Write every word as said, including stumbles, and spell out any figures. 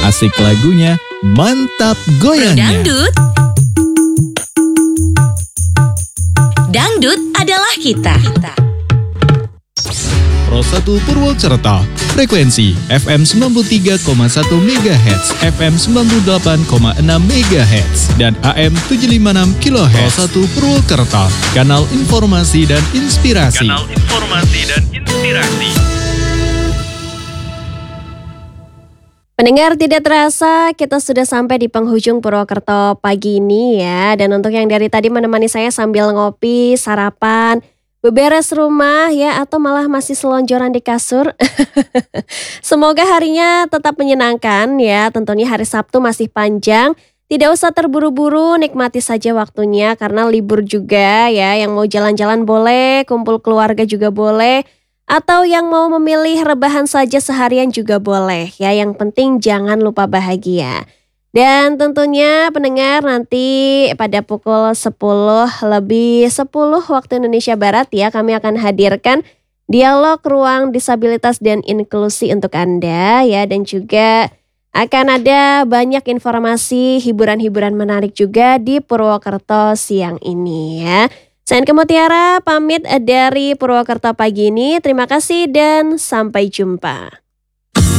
asik lagunya, mantap goyangnya. Dangdut. Dangdut adalah kita. Pro satu Purwokerto, frekuensi F M sembilan puluh tiga koma satu megahertz, F M sembilan puluh delapan koma enam megahertz, dan A M tujuh ratus lima puluh enam kilohertz. Pro satu Purwokerto, kanal informasi dan inspirasi. Kanal informasi dan inspirasi. Pendengar, tidak terasa kita sudah sampai di penghujung Purwokerto pagi ini ya. Dan untuk yang dari tadi menemani saya sambil ngopi, sarapan, beberes rumah ya, atau malah masih selonjoran di kasur. Semoga harinya tetap menyenangkan ya. Tentunya hari Sabtu masih panjang. Tidak usah terburu-buru, nikmati saja waktunya karena libur juga ya. Yang mau jalan-jalan boleh, kumpul keluarga juga boleh. Atau yang mau memilih rebahan saja seharian juga boleh ya. Yang penting jangan lupa bahagia. Dan tentunya pendengar, nanti pada pukul sepuluh lebih sepuluh waktu Indonesia Barat ya, kami akan hadirkan dialog ruang disabilitas dan inklusi untuk Anda ya. Dan juga akan ada banyak informasi hiburan-hiburan menarik juga di Purwokerto siang ini ya. Saya Enke Mutiara pamit dari Purwokerto pagi ini. Terima kasih dan sampai jumpa.